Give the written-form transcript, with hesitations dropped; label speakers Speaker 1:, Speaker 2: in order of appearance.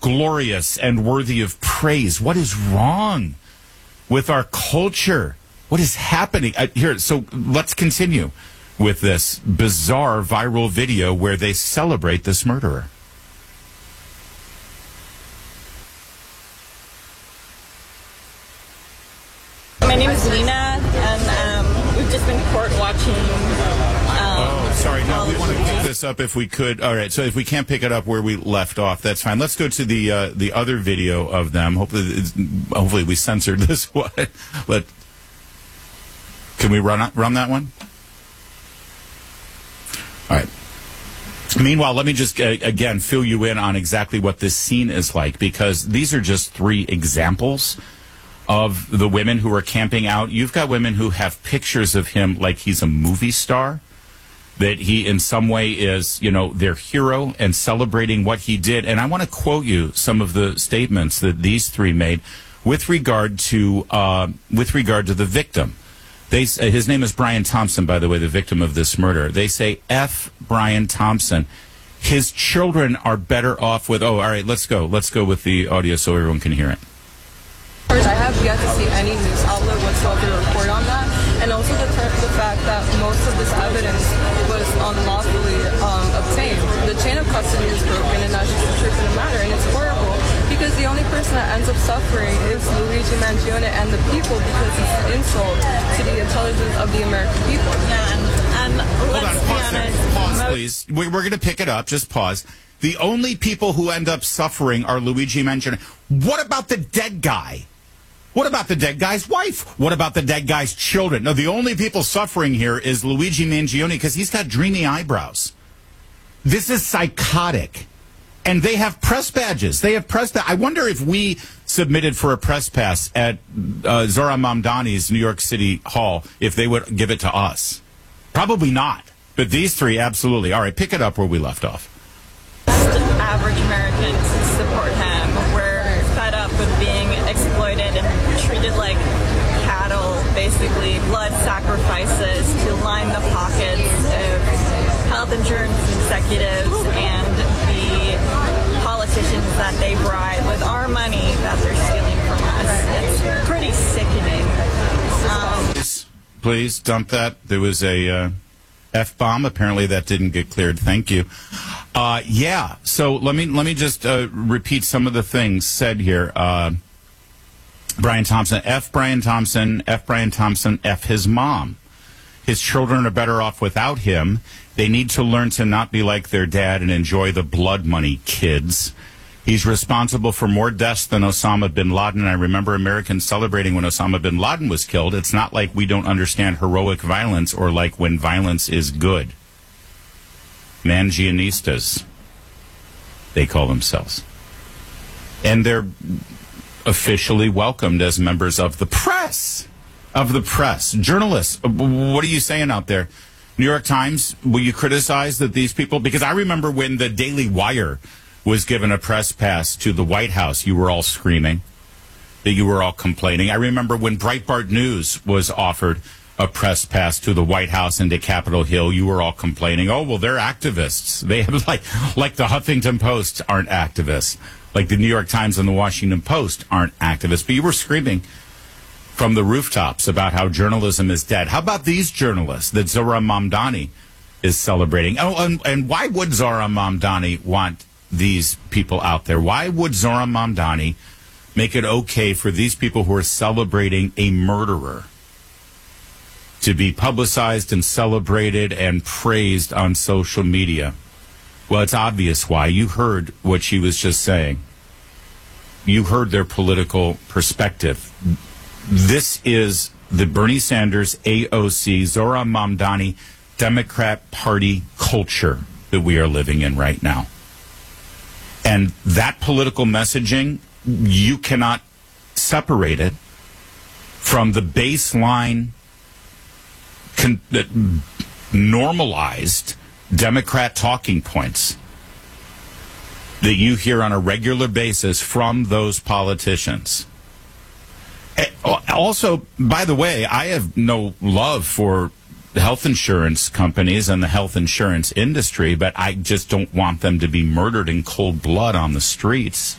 Speaker 1: glorious and worthy of praise. What is wrong with our culture? What is happening? Here, so let's continue with this bizarre viral video where they celebrate this murderer.
Speaker 2: My name is Lena, and we've just been court watching.
Speaker 1: Sorry, no, we want to pick this up if we could. All right, so if we can't pick it up where we left off, that's fine. Let's go to the other video of them. Hopefully we censored this one. Can we run that one? All right. Meanwhile, let me just, again, fill you in on exactly what this scene is like, because these are just 3 examples of the women who are camping out. You've got women who have pictures of him like he's a movie star, that he in some way is, their hero and celebrating what he did. And I want to quote you some of the statements that these 3 made with regard to the victim. His name is Brian Thompson, by the way, the victim of this murder. They say, F. Brian Thompson. His children are better off with... Oh, all right, let's go. Let's go with the audio so everyone can hear it.
Speaker 3: I have yet to see any news outlet whatsoever report on that, and also the fact that most of this evidence was unlawfully obtained. The chain of custody is broken, and that's just the truth of the matter, and it's horrible because the only person that ends up suffering is Luigi Mangione and the people, because it's an insult to the intelligence of the American people.
Speaker 2: Yeah, and let's be honest.
Speaker 1: Pause, please. We're going to pick it up. Just pause. The only people who end up suffering are Luigi Mangione. What about the dead guy? What about the dead guy's wife? What about the dead guy's children? No, the only people suffering here is Luigi Mangione because he's got dreamy eyebrows. This is psychotic. And they have press badges. I wonder if we submitted for a press pass at Zohran Mamdani's New York City Hall, if they would give it to us. Probably not. But these 3, absolutely. All right, pick it up where we left off.
Speaker 2: Average Americans support him. We're fed up with being exploited and treated like cattle, basically blood sacrifices to line the pockets of health insurance executives and the politicians that they bribe with our money that they're stealing from us. It's pretty sickening.
Speaker 1: Please dump that. There was a F-bomb. Apparently that didn't get cleared. Thank you. Yeah. So let me just repeat some of the things said here. Brian Thompson, F. Brian Thompson, F. Brian Thompson, F. his mom. His children are better off without him. They need to learn to not be like their dad and enjoy the blood money, kids. He's responsible for more deaths than Osama bin Laden. I remember Americans celebrating when Osama bin Laden was killed. It's not like we don't understand heroic violence or like when violence is good. Mangionistas, they call themselves. And they're officially welcomed as members of the press. Journalists, what are you saying out there? New York Times, will you criticize that these people? Because I remember when the Daily Wire was given a press pass to the White House, you were all screaming, that you were all complaining. I remember when Breitbart News was offered a press pass to the White House and to Capitol Hill, you were all complaining, oh, well, they're activists. They have like the Huffington Post aren't activists. Like the New York Times and the Washington Post aren't activists. But you were screaming from the rooftops about how journalism is dead. How about these journalists that Zohran Mamdani is celebrating? Oh, and why would Zohran Mamdani want these people out there? Why would Zohran Mamdani make it okay for these people who are celebrating a murderer to be publicized and celebrated and praised on social media? Well, it's obvious why. You heard what she was just saying. You heard their political perspective. This is the Bernie Sanders, AOC, Zohran Mamdani, Democrat Party culture that we are living in right now. And that political messaging, you cannot separate it from the baseline normalized Democrat talking points that you hear on a regular basis from those politicians. Also, by the way, I have no love for health insurance companies and the health insurance industry, but I just don't want them to be murdered in cold blood on the streets.